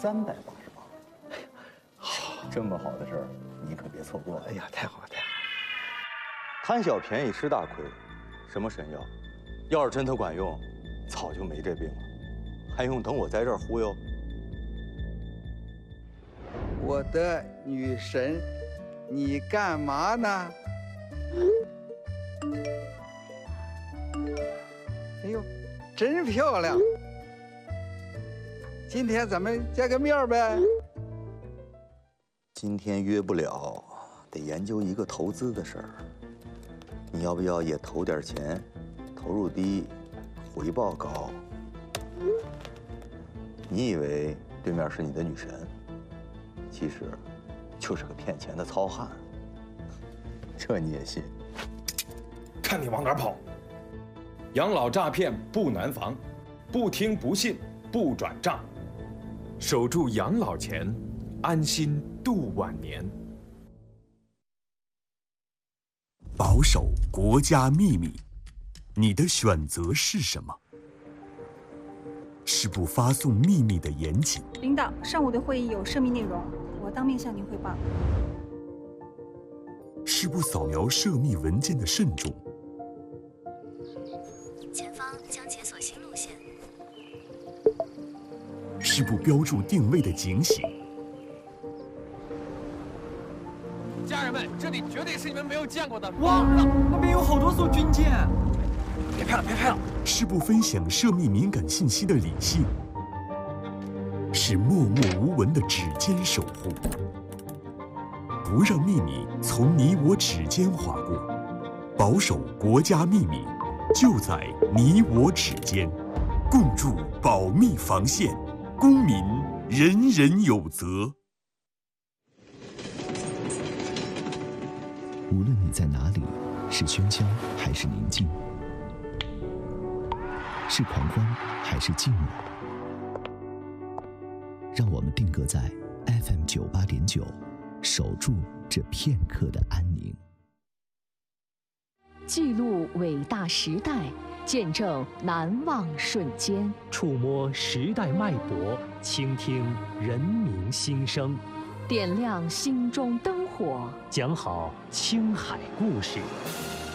388。好，这么好的事儿，你可别错过了。 哎呀，太好了，太好了！ 贪小便宜吃大亏，什么神药？要是真它管用，早就没这病了，还用等我在这儿忽悠？ 我的女神，你干嘛呢？哎呦，真漂亮！今天咱们见个面呗。 今天约不了，得研究一个投资的事儿。你要不要也投点钱？投入低，回报高。你以为对面是你的女神，其实就是个骗钱的糙汉。这你也信？ 看你往哪儿跑！养老诈骗不难防，不听不信不转账，守住养老钱，安心度晚年。 保守国家秘密，你的选择是什么？是不发送秘密的严谨？ 领导，上午的会议有涉密内容，我当面向您汇报。 是不扫描涉密文件的慎重？ 前方将解锁新路线。 是不标注定位的警醒？ 家人们，这里绝对是你们没有见过的。 哇，那边有好多艘军舰！ 别拍了，别拍了！ 是不分享涉密敏感信息的理性？是默默无闻的指尖守护？不让秘密从你我指尖划过，保守国家秘密，就在你我指尖，共筑保密防线，公民人人有责。 无论你在哪里，是喧嚣还是宁静，是狂欢还是静默，让我们定格在 FM 98.9，守住这片刻的安宁。 记录伟大时代，见证难忘瞬间， 触摸时代脉搏，倾听人民心声， 点亮心中灯火， 讲好青海故事。